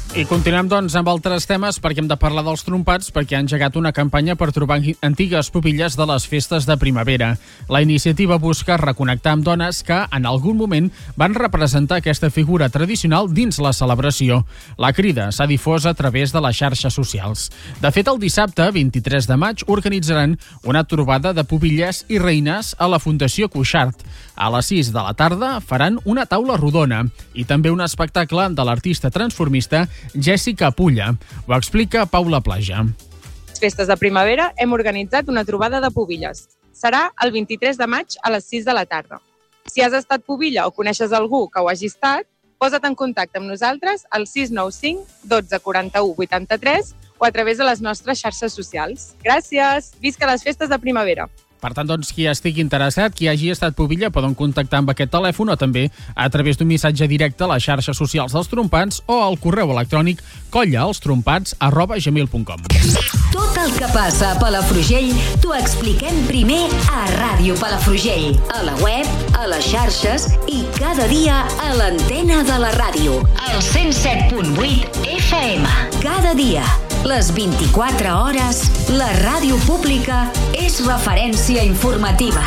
I continuem, doncs, amb altres temes perquè hem de parlar dels trompats perquè han engegat una campanya per trobar antigues pupilles de les festes de primavera. La iniciativa busca reconnectar amb dones que en algun moment van representar aquesta figura tradicional dins la celebració. La crida s'ha difós a través de les xarxes socials. De fet, el dissabte, 23 de maig, organitzaran una trobada de pubilles i reines a la Fundació Cuixart. A les 6 de la tarda faran una taula rodona i també un espectacle de l'artista transformista Jessica Pulla. Ho explica Paula Plaja. Les festes de primavera hem organitzat una trobada de pubilles. Serà el 23 de maig a les 6 de la tarda. Si has estat pubilla o coneixes algú que ho hagi estat, posa't en contacte amb nosaltres al 695 12 41 83 o a través de les nostres xarxes socials. Gràcies! Visca les festes de primavera! Per tant, doncs, qui estigui interessat, qui hagi estat pubilla, poden contactar amb aquest telèfon o també a través d'un missatge directe a les xarxes socials dels trompats o al correu electrònic collaelstrompats@gmail.com. Tot el que passa a Palafrugell t'ho expliquem primer a Ràdio Palafrugell, a la web, a les xarxes i cada dia a l'antena de la ràdio, al 107.8 FM. Cada dia, les 24 hores, la ràdio pública és referència informativa.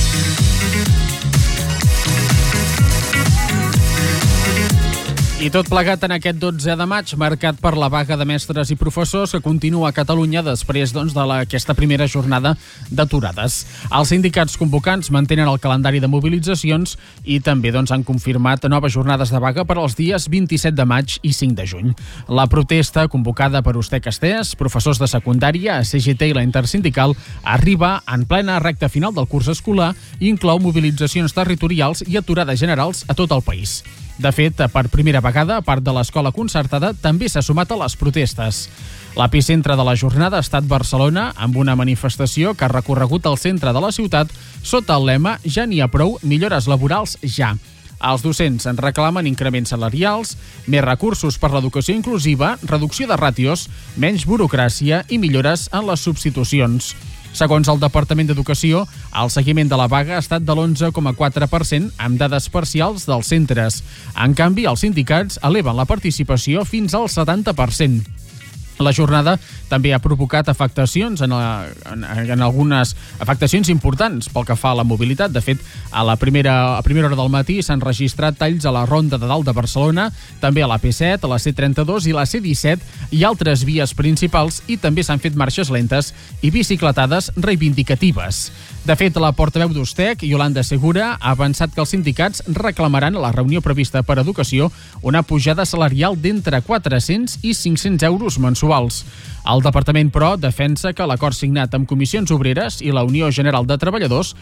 I tot plegat en aquest 12 de maig, marcat per la vaga de mestres i professors que continua a Catalunya després d'aquesta primera jornada d'aturades. Els sindicats convocants mantenen el calendari de mobilitzacions i també han confirmat noves jornades de vaga per als dies 27 de maig i 5 de juny. La protesta, convocada per Ustec Estès, professors de secundària, CGT i la Intersindical, arriba en plena recta final del curs escolar i inclou mobilitzacions territorials i aturades generals a tot el país. De fet, per primera vegada, a part de l'escola concertada, també s'ha sumat a les protestes. L'epicentre de la jornada ha estat Barcelona, amb una manifestació que ha recorregut el centre de la ciutat sota el lema «Ja n'hi ha prou, millores laborals ja». Els docents en reclamen increments salarials, més recursos per l'educació inclusiva, reducció de ràtios, menys burocràcia i millores en les substitucions. Segons el Departament d'Educació, el seguiment de la vaga ha estat de l'11,4% amb dades parcials dels centres. En canvi, els sindicats eleven la participació fins al 70%. La jornada també ha provocat afectacions en algunes afectacions importants pel que fa a la mobilitat. De fet, a primera hora del matí s'han registrat talls a la Ronda de Dalt de Barcelona, també a la P7, a la C32 i la C17 i altres vies principals, i també s'han fet marxes lentes i bicicletades reivindicatives. De fet, la portaveu d'Ustec, Yolanda Segura, ha avançat que els sindicats reclamaran a la reunió prevista per Educació una pujada salarial d'entre 400 i 500 euros mensuals. El departament, però, defensa que l'acord signat amb Comissions Obreres i la Unió General de Treballadors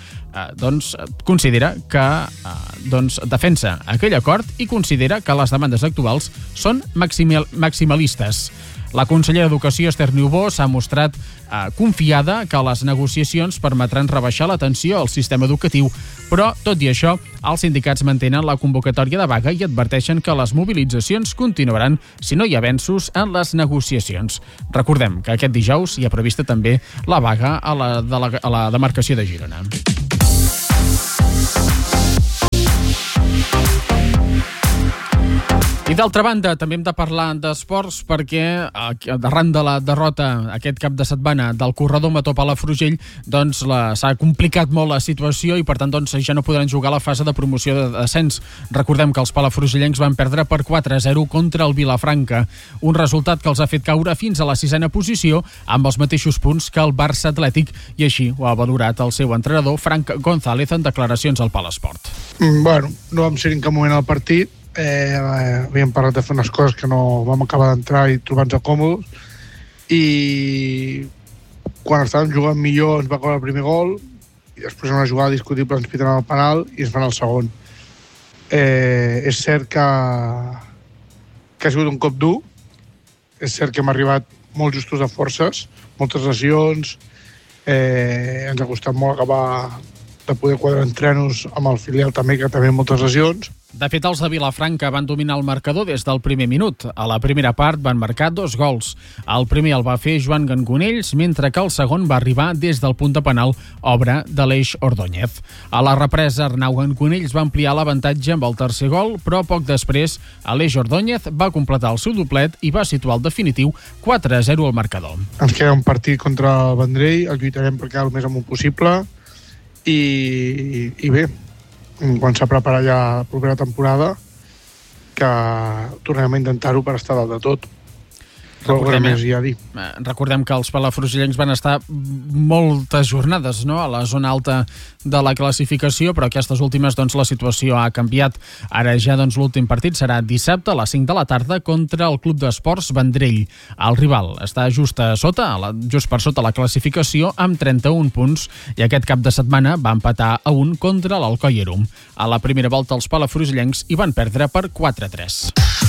considera que defensa aquell acord i considera que les demandes actuals són maximalistes. La consellera d'Educació, Esther Niubó, s'ha mostrat confiada que les negociacions permetran rebaixar la tensió al sistema educatiu, però, tot i això, els sindicats mantenen la convocatòria de vaga i adverteixen que les mobilitzacions continuaran si no hi ha avenços en les negociacions. Recordem que aquest dijous hi ha prevista també la vaga a la demarcació de Girona. I d'altra banda, també hem de parlar d'esports perquè arran de la derrota aquest cap de setmana del corredor Mató Palafrugell, s'ha complicat molt la situació i per tant ja no podran jugar a la fase de promoció de descens. Recordem que els palafrugellencs van perdre per 4-0 contra el Vilafranca, un resultat que els ha fet caure fins a la 6a posició amb els mateixos punts que el Barça Atlètic, i així ho ha valorat el seu entrenador Frank González en declaracions al Palasport. Bueno, no vam ser en cap moment al partit. Havíem parlat de fer unes coses que no vam acabar d'entrar i trobar-nos còmodes, i quan estàvem jugant millor ens va acabar el primer gol i després en una jugada discutible ens piten el penal i ens fan el segon. És cert que ha sigut un cop dur, és cert que hem arribat molt justos de forces, moltes lesions, ens ha costat molt acabar de poder quadrar entrenos amb el filial també, que també moltes lesions, De fet, els de Vilafranca van dominar el marcador des del primer minut. A la primera part van marcar 2 gols. El primer el va fer Joan Gangonells, mentre que el segon va arribar des del punt de penal, obra d'Aleix Ordóñez. A la represa, Arnau Gangonells va ampliar l'avantatge amb el tercer gol, però poc després Aleix Ordóñez va completar el seu doblet i va situar el definitiu 4-0 al marcador. Ens queda un partit contra el Vendrell, el lluitarem per quedar el més amunt possible i bé, quan s'ha preparat ja la propera temporada, que tornem a intentar-ho per estar dalt de tot. Recordem que els palafrugellencs van estar moltes jornades, no?, a la zona alta de la classificació, però aquestes últimes, doncs, la situació ha canviat. Ara ja, doncs, l'últim partit serà dissabte a les 5 de la tarda contra el Club d'Esports Vendrell. El rival està just per sota la classificació amb 31 punts i aquest cap de setmana va empatar a 1 contra l'Alcoi-Erum. A la primera volta els palafrugellencs hi van perdre per 4-3.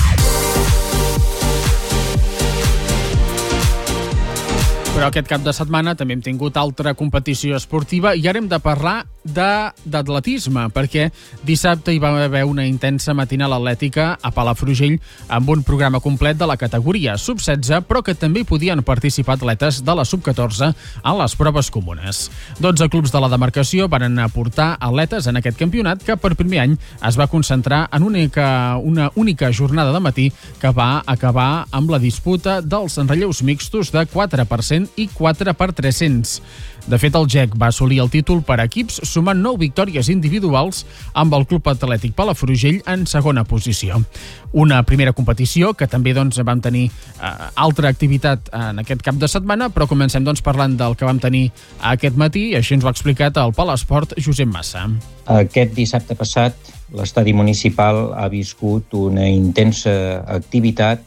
Però aquest cap de setmana també hem tingut altra competició esportiva i ara hem de parlar d'atletisme, perquè dissabte hi va haver una intensa matinal atlètica a Palafrugell amb un programa complet de la categoria sub-16, però que també hi podien participar atletes de la sub-14 en les proves comunes. 12 clubs de la demarcació van aportar atletes en aquest campionat que per primer any es va concentrar en una única jornada de matí que va acabar amb la disputa dels relleus mixtos de 4% i 4x300. De fet, el GEC va assolir el títol per equips sumant 9 victòries individuals amb el Club Atlètic Palafrugell en segona posició. Una primera competició que també vam tenir altra activitat en aquest cap de setmana, però comencem parlant del que vam tenir aquest matí i així ens ho ha explicat el Palesport Josep Massa. Aquest dissabte passat l'estadi municipal ha viscut una intensa activitat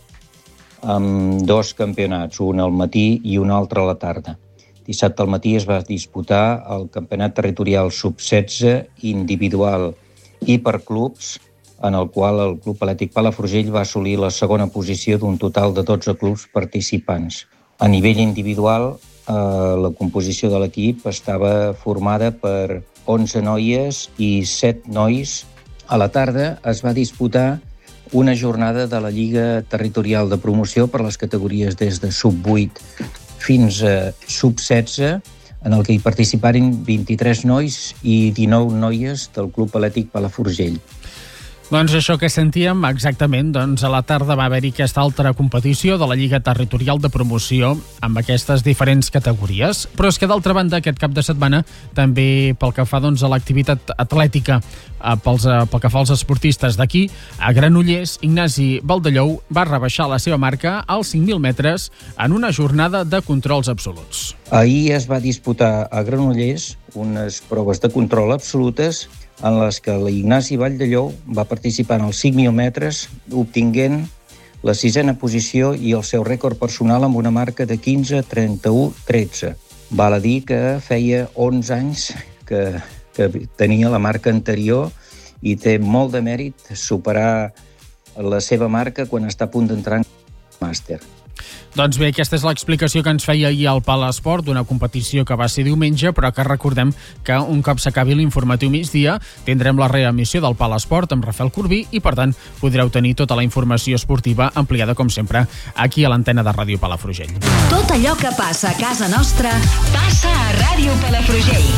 amb 2 campionats, un al matí i un altre a la tarda. Dissabte al matí es va disputar el campionat territorial sub-16 individual i per clubs, en el qual el Club Atlètic Palafrugell va assolir la segona posició d'un total de 12 clubs participants. A nivell individual, la composició de l'equip estava formada per 11 noies i 7 nois. A la tarda es va disputar una jornada de la Lliga Territorial de Promoció per les categories des de sub-8 fins a sub-16, en el que hi participaren 23 nois i 19 noies del Club Atlètic Palafrugell. Doncs això que sentíem, exactament, a la tarda va haver-hi aquesta altra competició de la Lliga Territorial de Promoció amb aquestes diferents categories. Però és que, d'altra banda, aquest cap de setmana, també pel que fa a l'activitat atlètica, pel que fa als esportistes d'aquí, a Granollers, Ignasi Valdellou va rebaixar la seva marca als 5.000 metres en una jornada de controls absoluts. Ahir es va disputar a Granollers unes proves de control absolutes en les que l'Ignasi Valdellou va participar en els 5.000 metres, obtinguent la 6a posició i el seu rècord personal amb una marca de 15:31:13. Val a dir que feia 11 anys que tenia la marca anterior i té molt de mèrit superar la seva marca quan està a punt d'entrar en màster. Doncs bé, aquesta és l'explicació que ens feia ahir al Palesport d'una competició que va ser diumenge, però que recordem que un cop s'acabi l'informatiu migdia tindrem la reemissió del Palesport amb Rafael Corbí i, per tant, podreu tenir tota la informació esportiva ampliada, com sempre, aquí a l'antena de Ràdio Palafrugell. Tot allò que passa a casa nostra passa a Ràdio Palafrugell.